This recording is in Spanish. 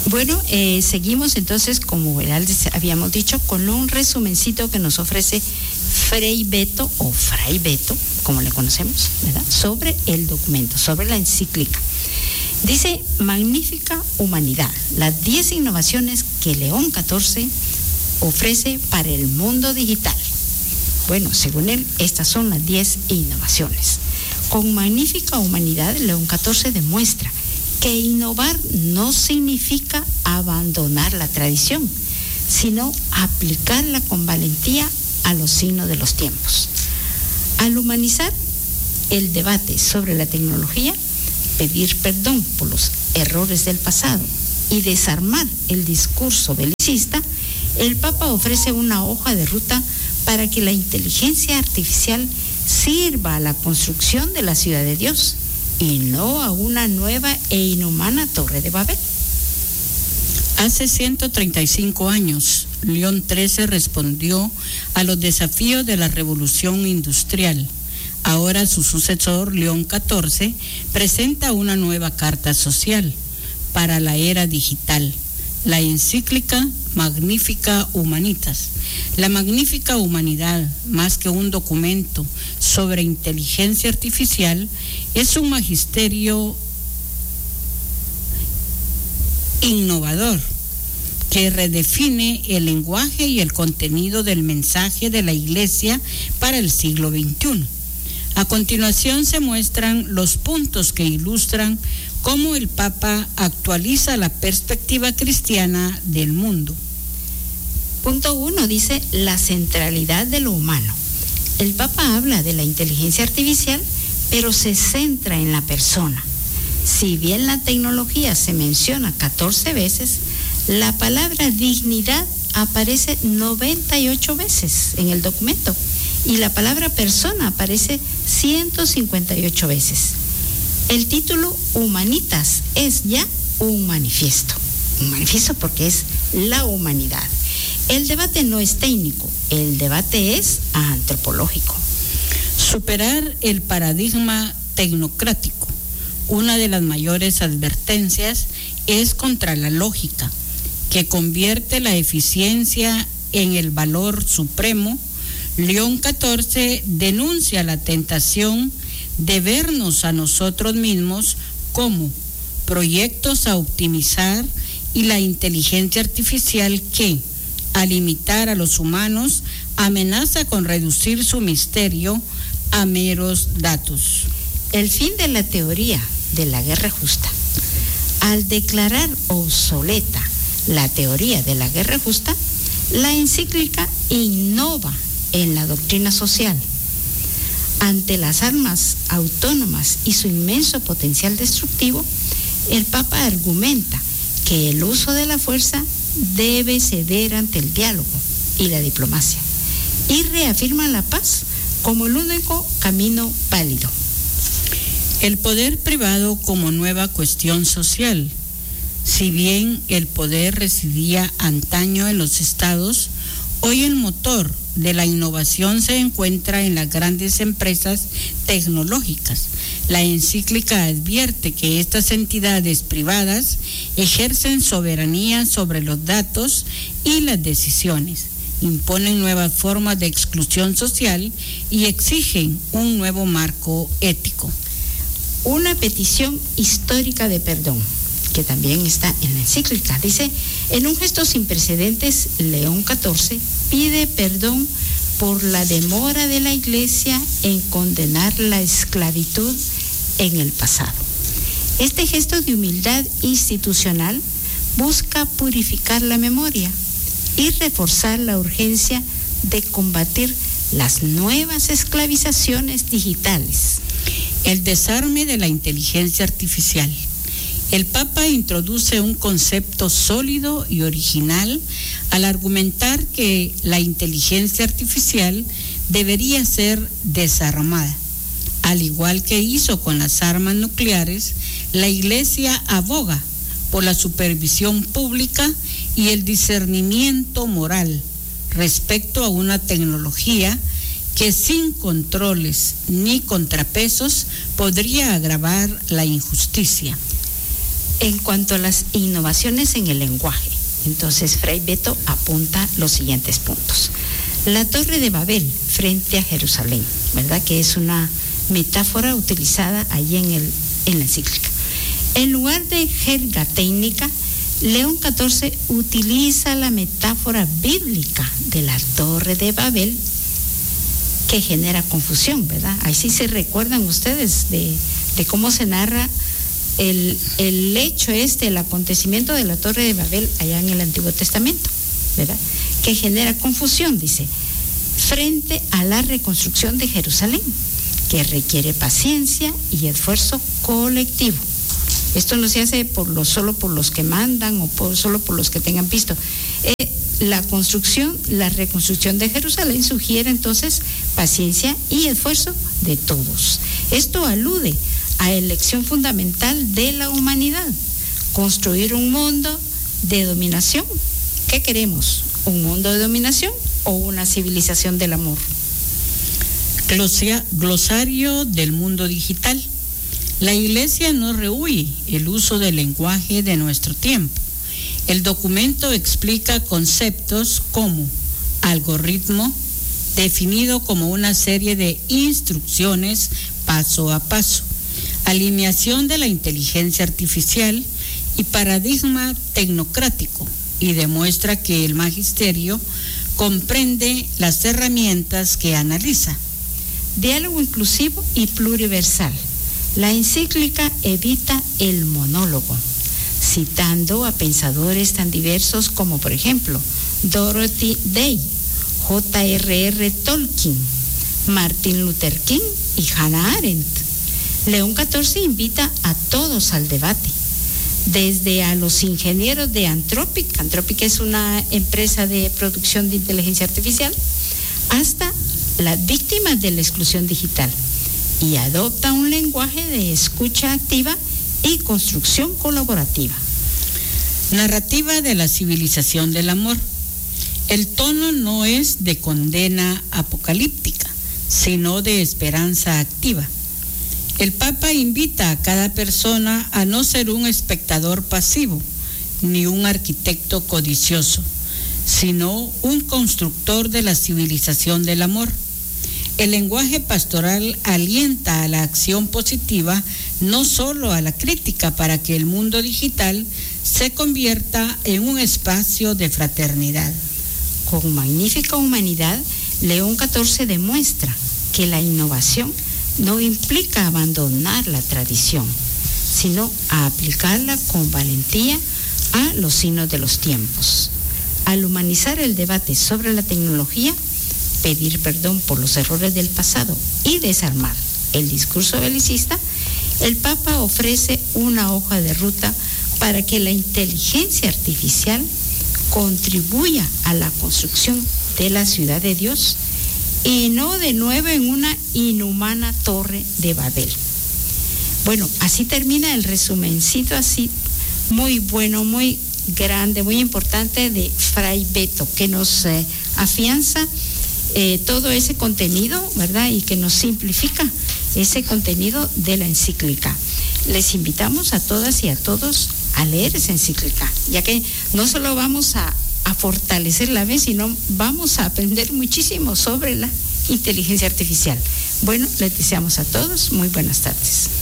Bueno, seguimos entonces, como habíamos dicho, con un resumencito que nos ofrece Fray Beto, como le conocemos, ¿verdad?, sobre el documento, sobre la encíclica. Dice: Magnífica Humanidad, las 10 innovaciones que León XIV ofrece para el mundo digital. Bueno, según él, estas son las 10 innovaciones. Con Magnífica Humanidad, León XIV demuestra que innovar no significa abandonar la tradición, sino aplicarla con valentía a los signos de los tiempos. Al humanizar el debate sobre la tecnología, pedir perdón por los errores del pasado y desarmar el discurso belicista, el Papa ofrece una hoja de ruta para que la inteligencia artificial sirva a la construcción de la ciudad de Dios y no a una nueva e inhumana Torre de Babel. Hace 135 años, León XIII respondió a los desafíos de la revolución industrial. Ahora su sucesor, León XIV, presenta una nueva carta social para la era digital, la encíclica Magnifica Humanitas. La Magnífica Humanidad, más que un documento sobre inteligencia artificial, es un magisterio innovador que redefine el lenguaje y el contenido del mensaje de la Iglesia para el siglo XXI. A continuación se muestran los puntos que ilustran cómo el Papa actualiza la perspectiva cristiana del mundo. Punto 1 dice: la centralidad de lo humano. El Papa habla de la inteligencia artificial, pero se centra en la persona. Si bien la tecnología se menciona 14 veces, la palabra dignidad aparece 98 veces en el documento y la palabra persona aparece 158 veces. El título Humanitas es ya un manifiesto porque es la humanidad. El debate no es técnico, el debate es antropológico. Superar el paradigma tecnocrático. Una de las mayores advertencias es contra la lógica, que convierte la eficiencia en el valor supremo. León XIV denuncia la tentación de vernos a nosotros mismos como proyectos a optimizar y la inteligencia artificial que, al imitar a los humanos, amenaza con reducir su misterio a meros datos. El fin de la teoría de la guerra justa. Al declarar obsoleta la teoría de la guerra justa, la encíclica innova en la doctrina social. Ante las armas autónomas y su inmenso potencial destructivo, el Papa argumenta que el uso de la fuerza debe ceder ante el diálogo y la diplomacia y reafirma la paz como el único camino válido. El poder privado como nueva cuestión social. Si bien el poder residía antaño en los estados, hoy el motor de la innovación se encuentra en las grandes empresas tecnológicas. La encíclica advierte que estas entidades privadas ejercen soberanía sobre los datos y las decisiones, imponen nuevas formas de exclusión social y exigen un nuevo marco ético. Una petición histórica de perdón, que también está en la encíclica. Dice: en un gesto sin precedentes, León XIV pide perdón por la demora de la Iglesia en condenar la esclavitud en el pasado. Este gesto de humildad institucional busca purificar la memoria y reforzar la urgencia de combatir las nuevas esclavizaciones digitales. El desarme de la inteligencia artificial. El Papa introduce un concepto sólido y original al argumentar que la inteligencia artificial debería ser desarmada. Al igual que hizo con las armas nucleares, la Iglesia aboga por la supervisión pública y el discernimiento moral respecto a una tecnología que sin controles ni contrapesos podría agravar la injusticia. en cuanto a las innovaciones en el lenguaje, entonces Fray Beto apunta los siguientes puntos. La Torre de Babel frente a Jerusalén, ¿verdad? Que es una metáfora utilizada allí en la encíclica. En lugar de jerga técnica, León XIV utiliza la metáfora bíblica de la Torre de Babel, que genera confusión, ¿verdad? Ahí sí se recuerdan ustedes de cómo se narra el hecho el acontecimiento de la Torre de Babel allá en el Antiguo Testamento, ¿verdad? Que genera confusión, dice, frente a la reconstrucción de Jerusalén, que requiere paciencia y esfuerzo colectivo. Esto no se hace solo por los que mandan o solo por los que tengan visto. La reconstrucción de Jerusalén sugiere entonces paciencia y esfuerzo de todos. Esto alude a la elección fundamental de la humanidad, construir un mundo de dominación. ¿Qué queremos? ¿Un mundo de dominación o una civilización del amor? Glosario del mundo digital. La Iglesia no rehúye el uso del lenguaje de nuestro tiempo. El documento explica conceptos como algoritmo, definido como una serie de instrucciones paso a paso, alineación de la inteligencia artificial y paradigma tecnocrático, y demuestra que el magisterio comprende las herramientas que analiza. Diálogo inclusivo y pluriversal. La encíclica evita el monólogo, citando a pensadores tan diversos como, por ejemplo, Dorothy Day, J.R.R. Tolkien, Martin Luther King y Hannah Arendt. León XIV invita a todos al debate, desde a los ingenieros de Anthropic. Anthropic es una empresa de producción de inteligencia artificial, hasta las víctimas de la exclusión digital, y adopta un lenguaje de escucha activa y construcción colaborativa. Narrativa de la civilización del amor. El tono no es de condena apocalíptica, sino de esperanza activa. El Papa invita a cada persona a no ser un espectador pasivo, ni un arquitecto codicioso, sino un constructor de la civilización del amor. El lenguaje pastoral alienta a la acción positiva, no solo a la crítica, para que el mundo digital se convierta en un espacio de fraternidad. Con magnífica humanidad, León XIV demuestra que la innovación no implica abandonar la tradición, sino a aplicarla con valentía a los signos de los tiempos. Al humanizar el debate sobre la tecnología, pedir perdón por los errores del pasado y desarmar el discurso belicista, el Papa ofrece una hoja de ruta para que la inteligencia artificial contribuya a la construcción de la ciudad de Dios y no de nuevo en una inhumana torre de Babel. Bueno, así termina el resumencito así muy bueno, muy grande, muy importante de Fray Beto, que nos afianza todo ese contenido, ¿verdad? Y que nos simplifica ese contenido de la encíclica. Les invitamos a todas y a todos a leer esa encíclica, ya que no solo vamos a fortalecer la fe, sino vamos a aprender muchísimo sobre la inteligencia artificial. Bueno, les deseamos a todos muy buenas tardes.